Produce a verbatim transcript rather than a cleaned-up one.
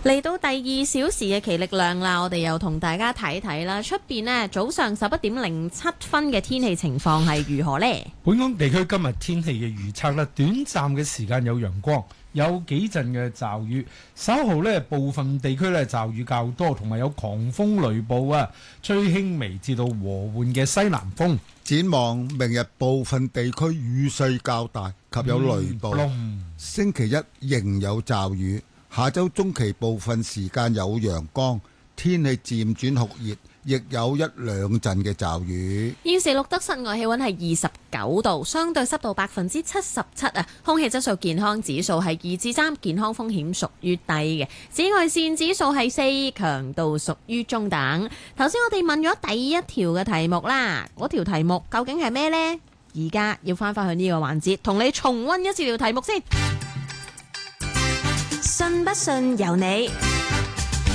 嚟到第二小時嘅奇力量啦，我哋又同大家睇睇啦。出邊呢，早上十一點零七分嘅天氣情況係如何呢？ 本港地區今日天氣嘅預測咧，短暫嘅時間有陽光，有幾陣嘅驟雨，稍後呢部分地區呢驟雨較多，同埋有狂風雷暴啊，吹輕微至到和緩嘅西南風。 展望明日部分地區雨勢較大及有雷暴， 嗯、 星期一仍有驟雨。下周中期部分時間有陽光，天氣漸轉酷熱，亦有一兩陣嘅驟雨。 現時錄得室外氣溫係二十九度，相對濕度百分之七十七啊，空氣質素健康指數係二至三，健康風險屬於低嘅。紫外線指數係四，強度屬於中等。頭先我哋問咗第一條嘅題目啦，嗰條題目究竟係咩呢？而家要翻返去呢個環節，同你重溫一次條題目先。信不信由你。